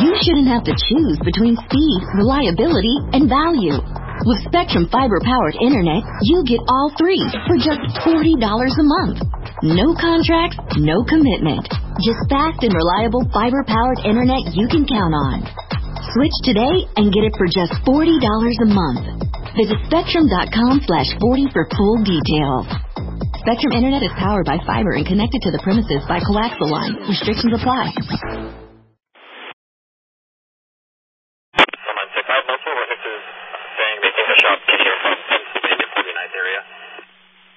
You shouldn't have to choose between speed, reliability, and value. With Spectrum fiber-powered internet, you get all three for just $40 a month. No contracts, no commitment. Just fast and reliable fiber-powered internet you can count on. Switch today and get it for just $40 a month. Visit Spectrum.com/40 for full details. Spectrum Internet is powered by fiber and connected to the premises by coaxial line. Restrictions apply.